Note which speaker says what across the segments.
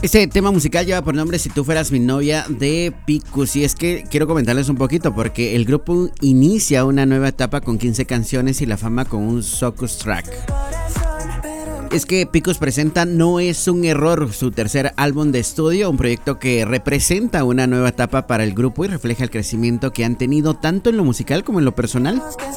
Speaker 1: Este tema musical lleva por nombre Si tú fueras mi novia de Picus. Y es que quiero comentarles un poquito porque el grupo inicia una nueva etapa con 15 canciones y la fama con un Focus Track. Es que Picus presenta No es un error, su tercer álbum de estudio, un proyecto que representa una nueva etapa para el grupo y refleja el crecimiento que han tenido tanto en lo musical como en lo personal.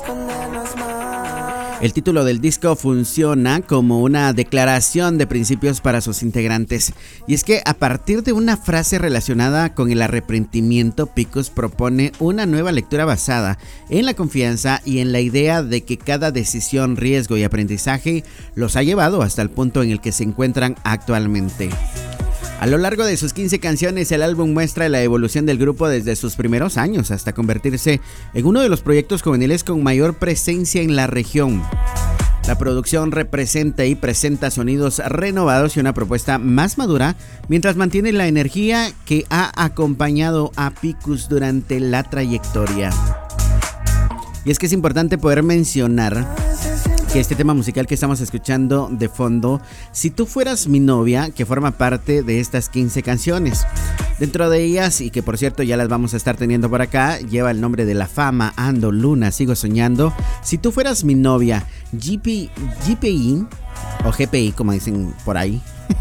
Speaker 1: El título del disco funciona como una declaración de principios para sus integrantes. Y es que a partir de una frase relacionada con el arrepentimiento, Picus propone una nueva lectura basada en la confianza y en la idea de que cada decisión, riesgo y aprendizaje los ha llevado hasta el punto en el que se encuentran actualmente. A lo largo de sus 15 canciones, el álbum muestra la evolución del grupo desde sus primeros años hasta convertirse en uno de los proyectos juveniles con mayor presencia en la región. La producción representa y presenta sonidos renovados y una propuesta más madura, mientras mantiene la energía que ha acompañado a Picus durante la trayectoria. Y es que es importante poder mencionar que este tema musical que estamos escuchando de fondo, Si tú fueras mi novia, que forma parte de estas 15 canciones. Dentro de ellas, y que por cierto ya las vamos a estar teniendo por acá, lleva el nombre de La Fama, Ando, Luna, Sigo Soñando, Si tú fueras mi novia, GPI, o GPI como dicen por ahí.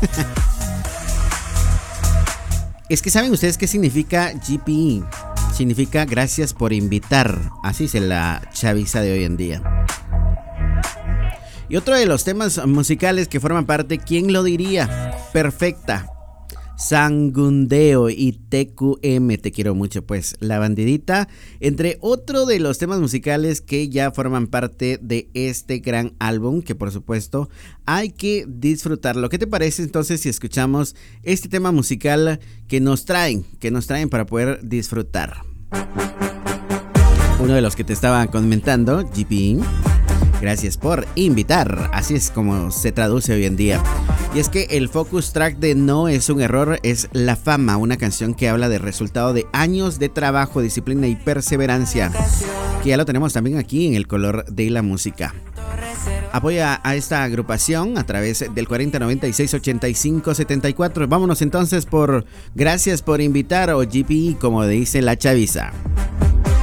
Speaker 1: Es que ¿saben ustedes qué significa GPI? Significa gracias por invitar, así es la chaviza de hoy en día. Y otro de los temas musicales que forman parte, ¿quién lo diría? Perfecta, Sangundeo y TQM, Te quiero mucho, pues La Bandidita, entre otro de los temas musicales que ya forman parte de este gran álbum, que por supuesto hay que disfrutarlo. ¿Qué te parece entonces si escuchamos este tema musical que nos traen para poder disfrutar? Uno de los que te estaba comentando, GP. Gracias por invitar, así es como se traduce hoy en día. Y es que el focus track de No es un error es La Fama, una canción que habla del resultado de años de trabajo, disciplina y perseverancia, que ya lo tenemos también aquí en El Color de la Música. Apoya a esta agrupación a través del 4096-8574. Vámonos entonces por Gracias por invitar o GP, como dice la chaviza.